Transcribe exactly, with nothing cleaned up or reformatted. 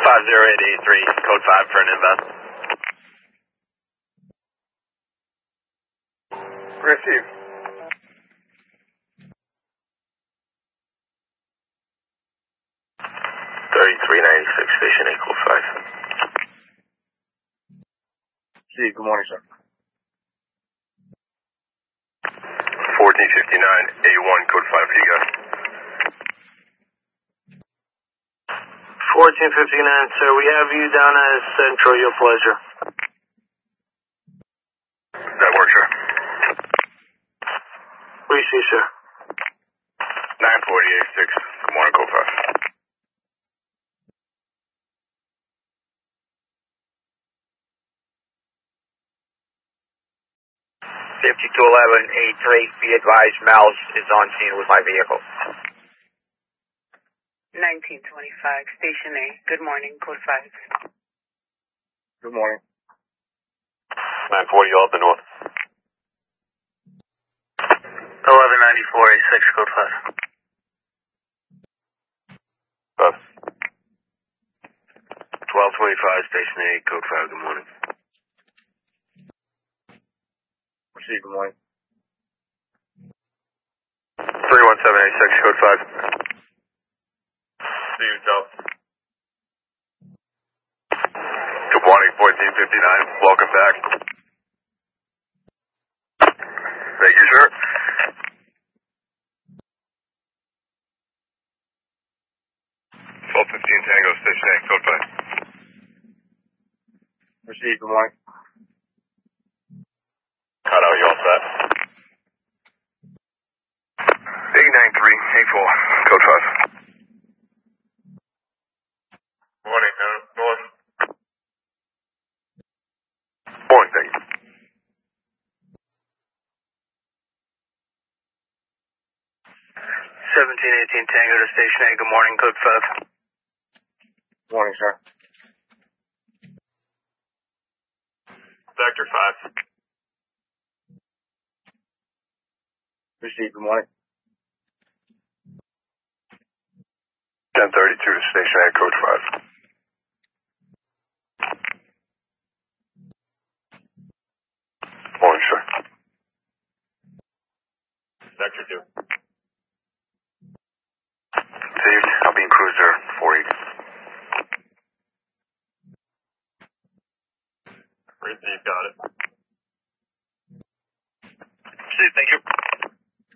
five zero eight eight three, code five for an invest. Receive. thirty-three ninety-six, station eight, code five. See, good morning, sir. fourteen fifty-nine, A one, code five for you guys. fourteen fifty-nine, sir. We have you down as Central. Your pleasure. That works, sir. We see, sir. nine forty-eight six, good morning, code five. fifty-two eleven eighty-three, be advised, Mouse is on scene with my vehicle. nineteen twenty-five, Station A. Good morning, code five. Good morning. nine forty, all up the north. eleven ninety-four, A six, code five. Five. twelve twenty-five, station eight, code five, good morning. Receive, good morning. three one seven eight six, code five. See you, Del. Good morning, fourteen fifty-nine, welcome back. Thank you, sir. twelve fifteen Tango, station eight, code five. Receive, good morning. Cut out, you all set? eight nine three, eight four, code five. Morning, North. Morning, thank you. seventeen eighteen, Tango to Station A. Good morning, code five. Good morning, sir. Vector five. Receive, good morning. ten thirty-two, station eight, code five.